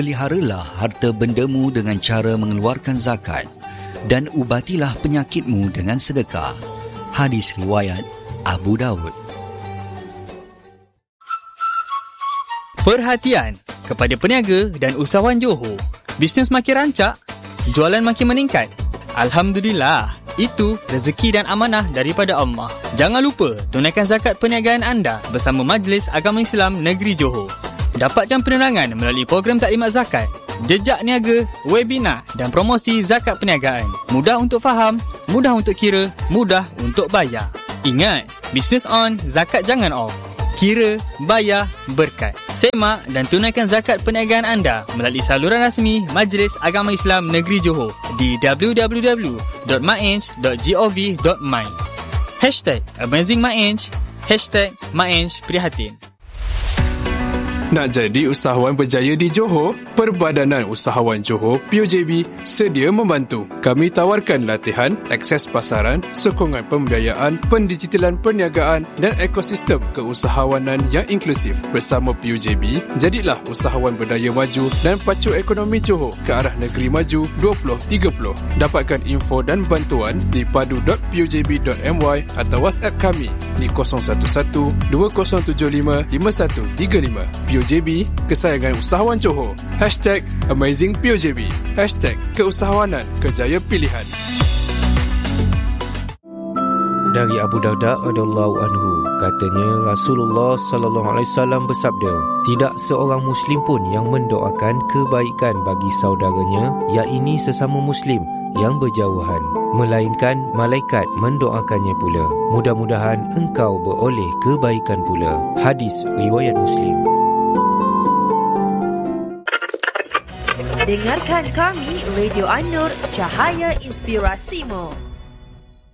Peliharalah harta bendamu dengan cara mengeluarkan zakat dan ubatilah penyakitmu dengan sedekah. Hadis riwayat Abu Daud. Perhatian kepada peniaga dan usahawan Johor. Bisnes makin rancak, jualan makin meningkat. Alhamdulillah, itu rezeki dan amanah daripada Allah. Jangan lupa tunaikan zakat perniagaan anda bersama Majlis Agama Islam Negeri Johor. Dapatkan penerangan melalui program taklimat zakat, jejak niaga, webinar dan promosi zakat perniagaan. Mudah untuk faham, mudah untuk kira, mudah untuk bayar. Ingat, bisnes on, zakat jangan off. Kira, bayar, berkat. Semak dan tunaikan zakat perniagaan anda melalui saluran rasmi Majlis Agama Islam Negeri Johor di www.maenj.gov.my. #AmazingMaenj, #MaenjPrihatin. Nak jadi usahawan berjaya di Johor? Perbadanan Usahawan Johor PUJB sedia membantu. Kami tawarkan latihan, akses pasaran, sokongan pembiayaan, pendigitalan perniagaan dan ekosistem keusahawanan yang inklusif. Bersama PUJB, jadilah usahawan berdaya maju dan pacu ekonomi Johor ke arah negeri maju 2030. Dapatkan info dan bantuan di padu.pujb.my atau WhatsApp kami di 011-2075-5135. PUJB, kesayangan usahawan Johor. #AmazingPUJB, #keusahawanan kerjaya pilihan. Dari Abu Darda radhiyallahu anhu, katanya Rasulullah sallallahu alaihi wasallam bersabda, tidak seorang muslim pun yang mendoakan kebaikan bagi saudaranya, yakni sesama muslim yang berjauhan, melainkan malaikat mendoakannya pula. Mudah-mudahan engkau beroleh kebaikan pula. Hadis riwayat Muslim. Dengarkan kami, Radio An-Nur, Cahaya Inspirasimu.